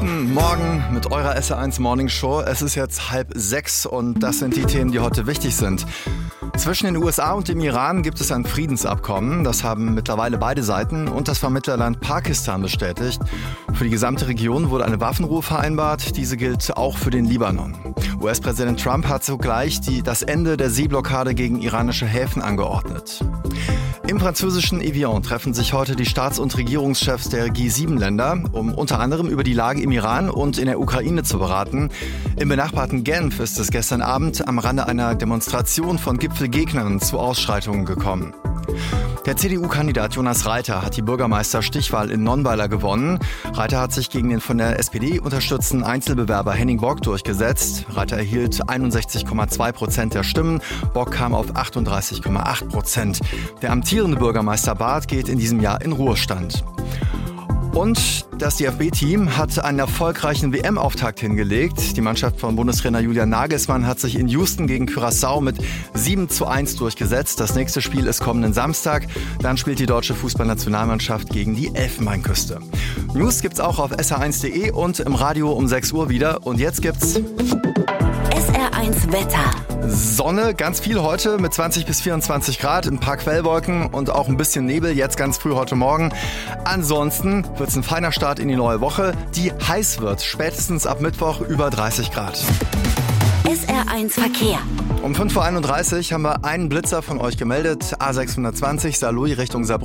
Guten Morgen mit eurer SR1 Morning Show. Es ist jetzt 5:30 und das sind die Themen, die heute wichtig sind. Zwischen den USA und dem Iran gibt es ein Friedensabkommen. Das haben mittlerweile beide Seiten und das Vermittlerland Pakistan bestätigt. Für die gesamte Region wurde eine Waffenruhe vereinbart. Diese gilt auch für den Libanon. US-Präsident Trump hat sogleich das Ende der Seeblockade gegen iranische Häfen angeordnet. Im französischen Evian treffen sich heute die Staats- und Regierungschefs der G7-Länder, um unter anderem über die Lage im Iran und in der Ukraine zu beraten. Im benachbarten Genf ist es gestern Abend am Rande einer Demonstration von Gipfelgegnern zu Ausschreitungen gekommen. Der CDU-Kandidat Jonas Reiter hat die Bürgermeisterstichwahl in Nonnweiler gewonnen. Reiter hat sich gegen den von der SPD unterstützten Einzelbewerber Henning Bock durchgesetzt. Reiter erhielt 61,2% der Stimmen. Bock kam auf 38,8%. Der amtierende Bürgermeister Barth geht in diesem Jahr in Ruhestand. Und das DFB-Team hat einen erfolgreichen WM-Auftakt hingelegt. Die Mannschaft von Bundestrainer Julian Nagelsmann hat sich in Houston gegen Curaçao mit 7:1 durchgesetzt. Das nächste Spiel ist kommenden Samstag. Dann spielt die deutsche Fußballnationalmannschaft gegen die Elfenbeinküste. News gibt's auch auf sr1.de und im Radio um 6 Uhr wieder. Und jetzt gibt's SR1 Wetter. Sonne, ganz viel heute mit 20 bis 24 Grad, ein paar Quellwolken und auch ein bisschen Nebel, jetzt ganz früh heute Morgen. Ansonsten wird es ein feiner Start in die neue Woche, die heiß wird, spätestens ab Mittwoch über 30 Grad. SR1 Verkehr. Um 5:31 Uhr haben wir einen Blitzer von euch gemeldet, A620 Saarlouis Richtung Saarbrücken.